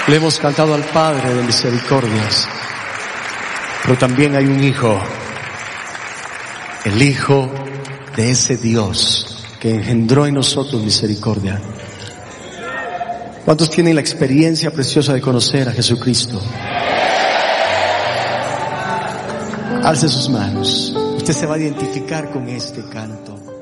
Le hemos cantado al Padre de misericordias, pero también hay un Hijo, el Hijo de ese Dios que engendró en nosotros misericordia. ¿Cuántos tienen la experiencia preciosa de conocer a Jesucristo? Alce sus manos. Usted se va a identificar con este canto.